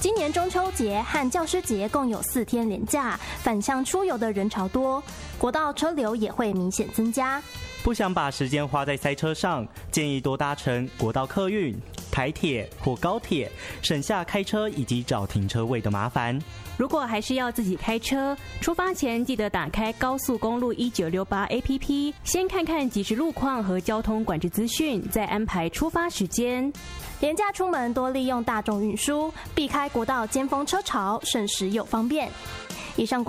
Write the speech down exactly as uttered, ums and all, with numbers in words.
今年中秋节和教师节共有四天连假，返乡出游的人潮多，国道车流也会明显增加。 不想把时间花在塞车上，建议多搭乘国道客运、台铁或高铁，省下开车以及找停车位的麻烦。 如果还是要自己开车，出发前记得打开高速公路一九六八 A P P， 先看看即时路况和交通管制资讯，再安排出发时间。 连假出门多利用大众运输，避开国道尖峰车潮，省时又方便。以上。